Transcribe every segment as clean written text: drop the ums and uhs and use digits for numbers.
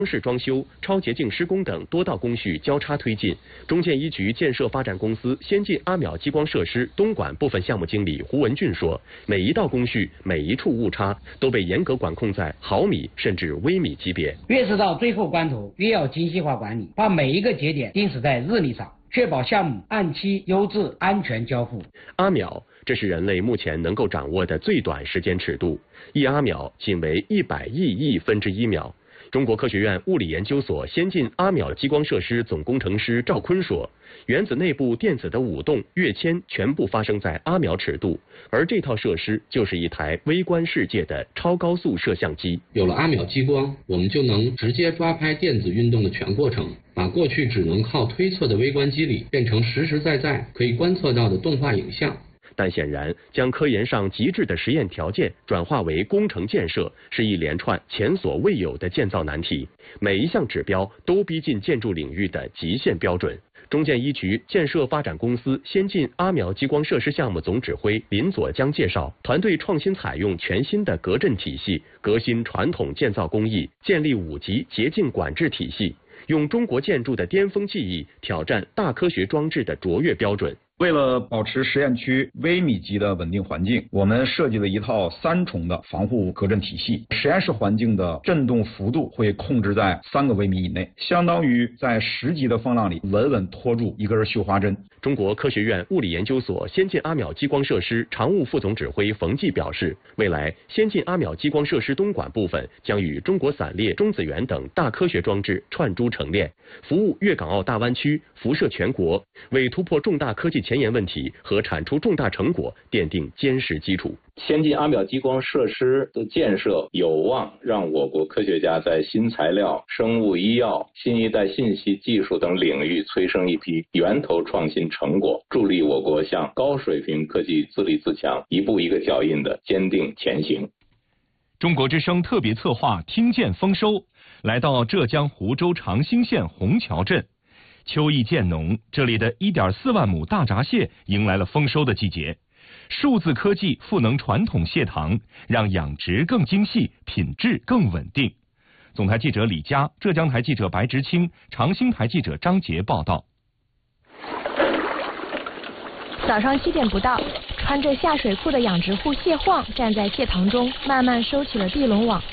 式装修、超洁净施工等多道工序交叉推进。中建一局建设发展公司先进阿邈激光设施东莞部分项目经理胡文俊说，每一道工序、每一处误差都被严格管控在毫米甚至微米级别。 越是到最后关头，越要精细化管理，把每一个节点定死在日历上，确保项目按期、优质、安全交付。 阿邈，这是人类目前能够掌握的最短时间尺度，一阿邈仅为100亿分之1秒。中国科学院物理研究所先进阿邈激光设施总工程师赵坤说，原子内部电子的舞动、跃迁全部发生在阿邈尺度，而这套设施就是一台微观世界的超高速摄像机。 有了阿邈激光，我们就能直接抓拍电子运动的全过程，把过去只能靠推测的微观机理变成实实在在可以观测到的动画影像。 但显然，将科研上极致的实验条件转化为工程建设，是一连串前所未有的建造难题。每一项指标都逼近建筑领域的极限标准。中建一局建设发展公司先进阿邈激光设施项目总指挥林佐江介绍，团队创新采用全新的隔震体系，革新传统建造工艺，建立5级洁净管制体系，用中国建筑的巅峰技艺挑战大科学装置的卓越标准。 为了保持实验区微米级的稳定环境，我们设计了一套3重的防护隔震体系。实验室环境的震动幅度会控制在3个微米以内，相当于在10级的风浪里稳稳拖住一根绣花针。 中国科学院物理研究所先进阿邈激光设施常务副总指挥冯骥表示，未来先进阿邈激光设施东莞部分将与中国散列、中子源等大科学装置串珠成链，服务粤港澳大湾区，辐射全国，为突破重大科技前沿问题和产出重大成果奠定坚实基础。 先进阿邈激光设施的建设有望让我国科学家在新材料、生物医药、新一代信息技术等领域催生一批源头创新成果，助力我国向高水平科技自立自强一步一个脚印的坚定前行。 中国之声特别策划听见丰收，来到浙江湖州长兴县虹桥镇。秋意渐浓，这里的1.4万亩大闸蟹迎来了丰收的季节。数字科技赋能传统蟹塘，让养殖更精细，品质更稳定。总台记者李佳，浙江台记者白直清，长兴台记者张杰报道。 早上7点不到，穿着下水裤的养殖户谢晃站在蟹塘中，慢慢收起了地笼网。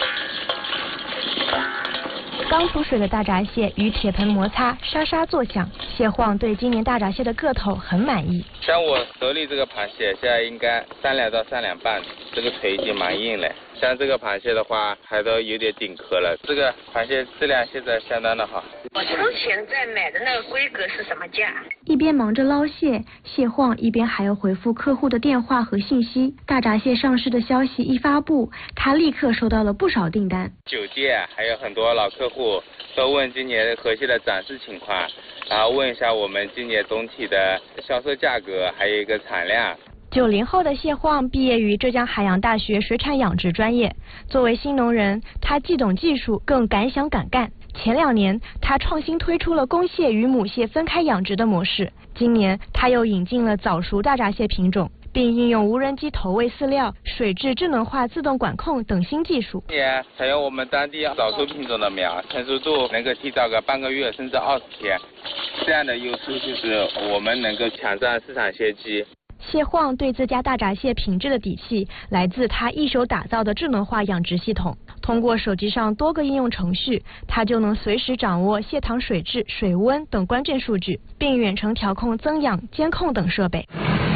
刚出水的大闸蟹与铁盆摩擦，沙沙作响。谢晃对今年大闸蟹的个头很满意。 像我手里这个螃蟹，现在应该3两到3两半，这个腿已经蛮硬了。像这个螃蟹的话，还都有点顶壳了。这个螃蟹质量现在相当的好。 我从前在买的那个规格是什么价？ 一边忙着捞蟹，谢晃一边还要回复客户的电话和信息。大闸蟹上市的消息一发布，他立刻收到了不少订单。 酒店还有很多老客户都问今年河蟹的展示情况，然后问一下我们今年总体的销售价格，还有一个产量。 90后的谢晃毕业于浙江海洋大学水产养殖专业。作为新农人，他既懂技术，更敢想敢干。前2年，他创新推出了公蟹与母蟹分开养殖的模式。今年，他又引进了早熟大闸蟹品种，并应用无人机投喂饲料、水质智能化自动管控等新技术。 今年采用我们当地早熟品种的苗，成熟度能够提早个半个月甚至20天。这样的优势就是我们能够抢占市场先机。 谢晃对自家大闸蟹品质的底气来自他一手打造的智能化养殖系统。通过手机上多个应用程序，他就能随时掌握蟹塘水质、水温等关键数据，并远程调控增氧、监控等设备。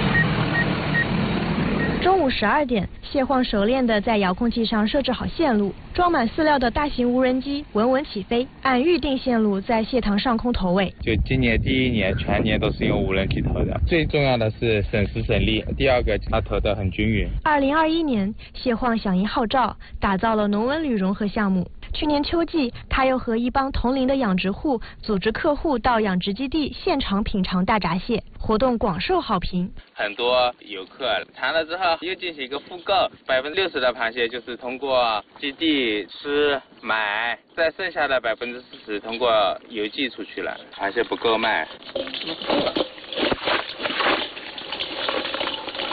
中午12点，谢晃熟练地在遥控器上设置好线路，装满饲料的大型无人机稳稳起飞，按预定线路在蟹塘上空投喂。 就今年第1年全年都是用无人机投的，最重要的是省时省力，第2个它投得很均匀。 2021年，谢晃响应号召，打造了农文旅融合项目。去年秋季，他又和一帮同龄的养殖户组织客户到养殖基地现场品尝大闸蟹，活动广受好评。 很多游客尝了之后又进行一个复购，60%的螃蟹就是通过基地吃买，再剩下的40%通过邮寄出去了，螃蟹不够卖。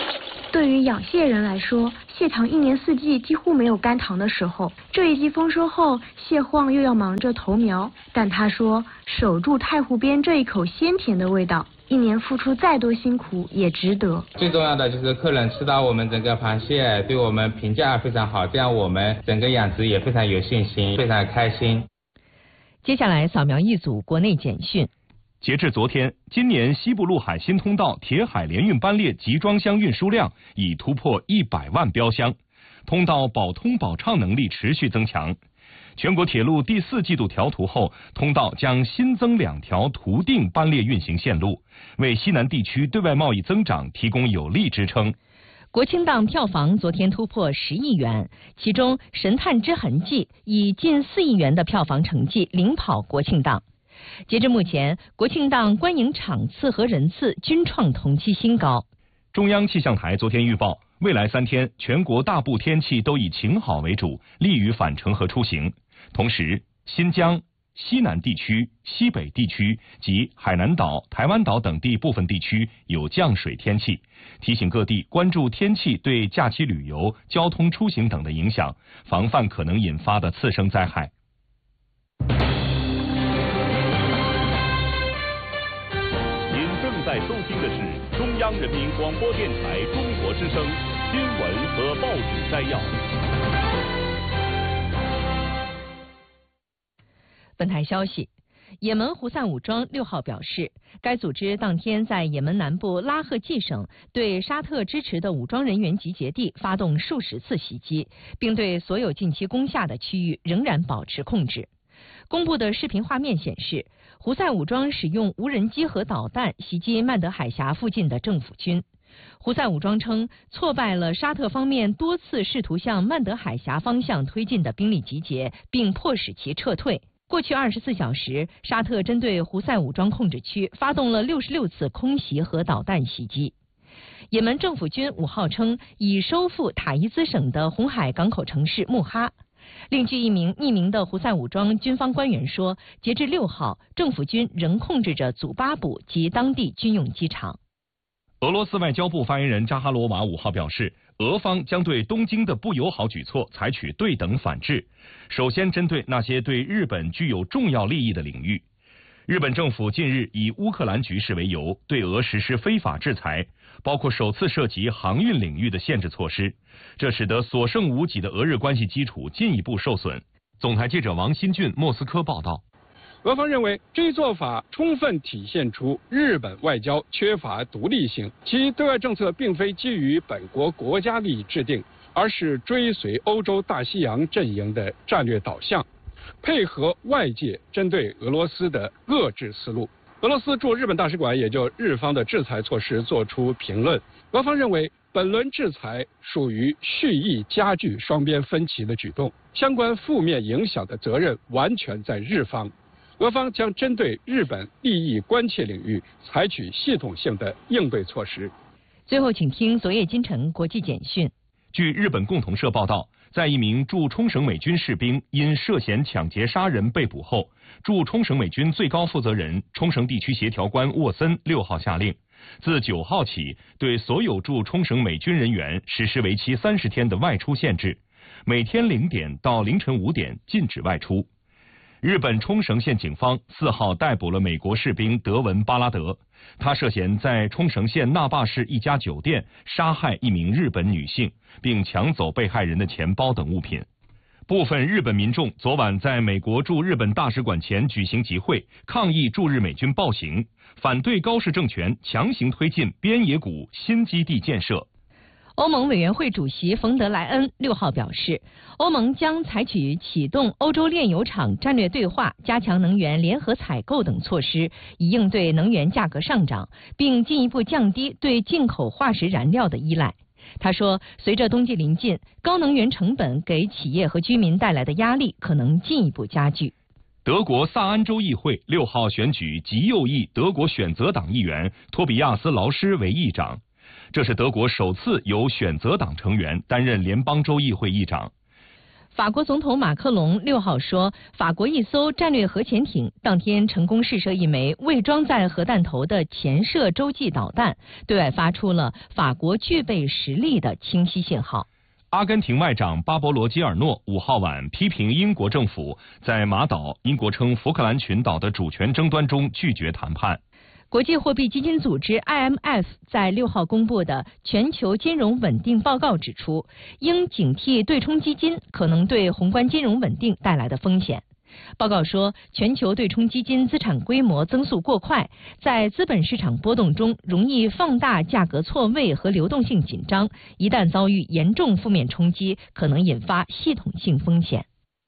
对于养蟹人来说，蟹塘一年四季几乎没有干塘的时候。这一季丰收后，蟹晃又要忙着投苗，但他说，守住太湖边这一口鲜甜的味道，一年付出再多辛苦也值得。 最重要的就是客人吃到我们整个螃蟹，对我们评价非常好，这样我们整个养殖也非常有信心，非常开心。 接下来扫描一组国内简讯。 截至昨天，今年西部陆海新通道铁海联运班列集装箱运输量已突破100万标箱，通道保通保畅能力持续增强。全国铁路第4季度调图后，通道将新增2条图定班列运行线路，为西南地区对外贸易增长提供有力支撑。 国庆档票房昨天突破10亿元，其中《神探之痕迹》以近4亿元的票房成绩领跑国庆档。截至目前，国庆档观影场次和人次均创同期新高。 中央气象台昨天预报，未来3天全国大部天气都以晴好为主，利于返程和出行。同时，新疆、西南地区、西北地区及海南岛、台湾岛等地部分地区有降水天气，提醒各地关注天气对假期旅游、交通出行等的影响，防范可能引发的次生灾害。 正在收听的是中央人民广播电台中国之声新闻和报纸摘要。 本台消息，也门胡塞武装6号表示，该组织当天在也门南部拉赫季省对沙特支持的武装人员集结地发动数十次袭击，并对所有近期攻下的区域仍然保持控制。公布的视频画面显示，胡塞武装使用无人机和导弹袭击曼德海峡附近的政府军。胡塞武装称，挫败了沙特方面多次试图向曼德海峡方向推进的兵力集结，并迫使其撤退。过去24小时，沙特针对胡塞武装控制区发动了66次空袭和导弹袭击。也门政府军5号称，已收复塔伊兹省的红海港口城市穆哈。另据一名匿名的胡塞武装军方官员说，截至6号，政府军仍控制着祖巴卜及当地军用机场。 俄罗斯外交部发言人扎哈罗娃5号表示，俄方将对东京的不友好举措采取对等反制，首先针对那些对日本具有重要利益的领域。日本政府近日以乌克兰局势为由，对俄实施非法制裁，包括首次涉及航运领域的限制措施，这使得所剩无几的俄日关系基础进一步受损。总台记者王新俊莫斯科报道。 俄方认为，这一做法充分体现出日本外交缺乏独立性，其对外政策并非基于本国国家利益制定，而是追随欧洲大西洋阵营的战略导向，配合外界针对俄罗斯的遏制思路。俄罗斯驻日本大使馆也就日方的制裁措施作出评论。俄方认为，本轮制裁属于蓄意加剧双边分歧的举动，相关负面影响的责任完全在日方。俄方将针对日本利益关切领域采取系统性的应对措施。 最后，请听昨夜今晨国际简讯。 据日本共同社报道，在一名驻冲绳美军士兵因涉嫌抢劫杀人被捕后，驻冲绳美军最高负责人冲绳地区协调官沃森6号下令，自9号起对所有驻冲绳美军人员实施为期30天的外出限制，每天0点到凌晨5点禁止外出。日本冲绳县警方4号逮捕了美国士兵德文·巴拉德，他涉嫌在冲绳县那霸市一家酒店杀害一名日本女性，并抢走被害人的钱包等物品。部分日本民众昨晚在美国驻日本大使馆前举行集会，抗议驻日美军暴行，反对高市政权强行推进边野古新基地建设。 欧盟委员会主席冯德莱恩6号表示，欧盟将采取启动欧洲炼油厂战略对话、加强能源联合采购等措施，以应对能源价格上涨，并进一步降低对进口化石燃料的依赖。他说，随着冬季临近，高能源成本给企业和居民带来的压力可能进一步加剧。 德国萨安州议会6号选举极右翼德国选择党议员托比亚斯·劳施为议长。这是德国首次由选择党成员担任联邦州议会议长。 法国总统马克龙6号说，法国一艘战略核潜艇当天成功试射一枚未装载核弹头的潜射洲际导弹，对外发出了法国具备实力的清晰信号。 阿根廷外长巴博罗·基尔诺5号晚批评英国政府在马岛（英国称福克兰群岛）的主权争端中拒绝谈判。 国际货币基金组织 IMF 在6号公布的全球金融稳定报告指出，应警惕对冲基金可能对宏观金融稳定带来的风险。报告说，全球对冲基金资产规模增速过快，在资本市场波动中容易放大价格错位和流动性紧张，一旦遭遇严重负面冲击，可能引发系统性风险。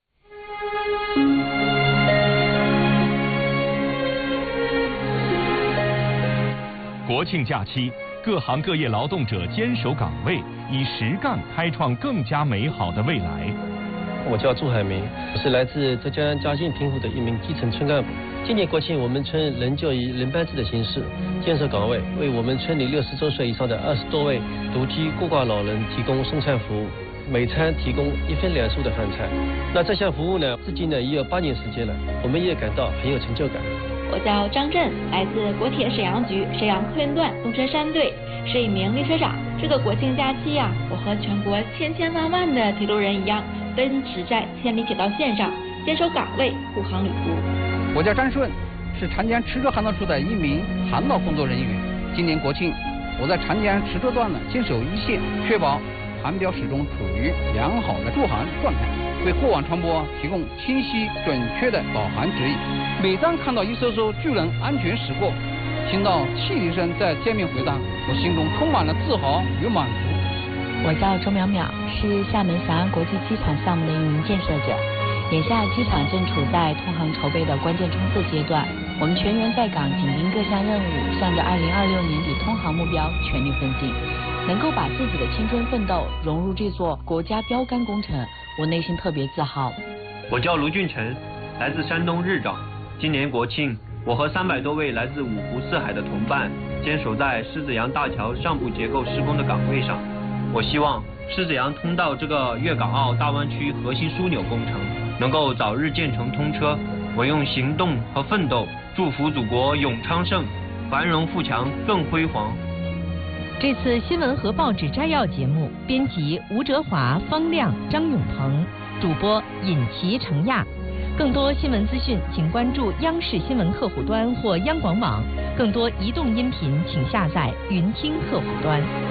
国庆假期，各行各业劳动者坚守岗位，以实干开创更加美好的未来。 我叫朱海明，我是来自浙江嘉兴平湖的一名基层村干部。今年国庆，我们村仍旧以轮班制的形式坚守岗位，为我们村里60周岁以上的20多位独居孤寡老人提供送餐服务，每餐提供1分2粟的饭菜。那这项服务呢，至今呢也有8年时间了，我们也感到很有成就感。 我叫张震，来自国铁沈阳局沈阳客运段东车山队，是一名列车长。这个国庆假期我和全国千千万万的铁路人一样，奔驰在千里铁道线上，坚守岗位，护航旅途。 我叫张顺，是长江池州航道处的一名航道工作人员。今年国庆，我在长江池州段坚守一线，确保航标始终处于良好的驻航状态，为过往船舶提供清晰准确的导航指引。每当看到一艘艘巨人安全驶过，听到汽笛声在天边回荡，我心中充满了自豪与满足。 我叫周淼淼，是厦门翔安国际机场项目的一名建设者。眼下机场正处在通航筹备的关键冲刺阶段，我们全员在岗，紧盯各项任务，向着2026年底通航目标全力奋进。能够把自己的青春奋斗融入这座国家标杆工程，我内心特别自豪。 我叫卢俊成，来自山东日照。今年国庆，我和300多位来自5湖4海的同伴坚守在狮子洋大桥上部结构施工的岗位上。我希望狮子洋通道这个粤港澳大湾区核心枢纽工程能够早日建成通车。我用行动和奋斗祝福祖国永昌盛，繁荣富强更辉煌。 这次新闻和报纸摘要节目，编辑吴哲华、方亮、张永鹏，主播尹奇、程亚。更多新闻资讯，请关注央视新闻客户端或央广网。更多移动音频，请下载云听客户端。